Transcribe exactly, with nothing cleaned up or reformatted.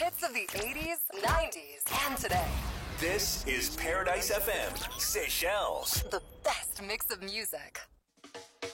hits of the eighties, nineties, and today. This is Paradise F M, Seychelles. The best mix of music.